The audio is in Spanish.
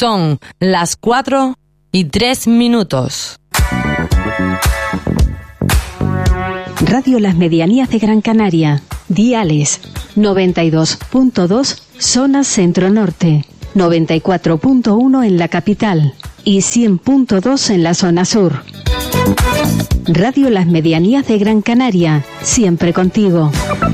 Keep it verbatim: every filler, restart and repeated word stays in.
Son las cuatro y tres minutos. Radio Las Medianías de Gran Canaria. Diales noventa y dos punto dos zona centro-norte, noventa y cuatro punto uno en la capital y cien punto dos en la zona sur. Radio Las Medianías de Gran Canaria, siempre contigo.